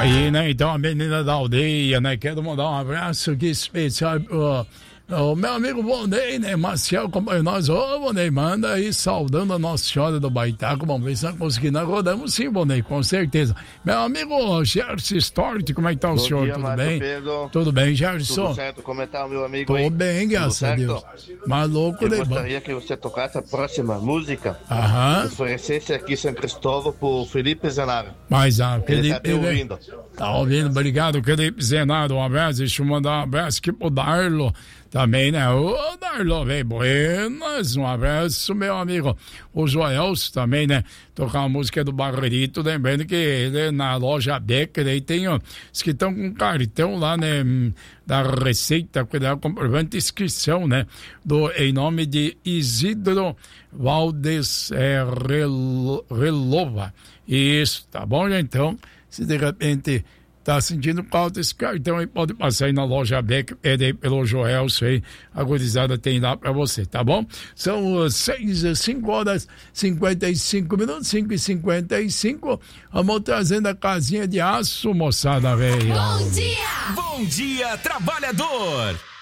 Aí, né, então a menina da aldeia, né, quero mandar um abraço aqui especial pro o meu amigo Vonei, né, Marcial acompanha nós. Ô, Vonei, manda aí saudando a Nossa Senhora do Baitaco. Vamos ver se nós conseguimos. Nós rodamos sim, Vonei, com certeza. Meu amigo Gerson Stort, como é que tá o senhor? Tudo bem? Pedro. Tudo bem, Gerson? Tudo certo, como é que tá o meu amigo? Tô bem, graças a Deus. Maluco, Eu né? gostaria que você tocasse a próxima música. Aham. Oferecesse aqui em São Cristóvão pro Felipe Zenaro. Mas a Ele tá Felipe. te ouvindo. Tá ouvindo, obrigado, Felipe Zenaro. Um abraço, deixa eu mandar um abraço aqui pro Darlo. Também, né? Ô, Darlo, vem, buenas. Um abraço, meu amigo. O Joelso também, né? Tocar uma música do Barrerito. Lembrando que ele na loja Becker aí tem, ó, os que estão com cartão lá, né? Da Receita, cuidado, comprovante de inscrição, né? Em nome de Isidro Valdes Relova. Isso, tá bom, né? Então, se de repente tá sentindo falta desse cartão aí, pode passar aí na loja Beck, pede aí pelo Joel, aí, a gurizada tem lá pra você, tá bom? São 5 horas 55 minutos, 5h55, vamos trazendo a casinha de aço, moçada velha. Bom dia! Bom dia, trabalhador!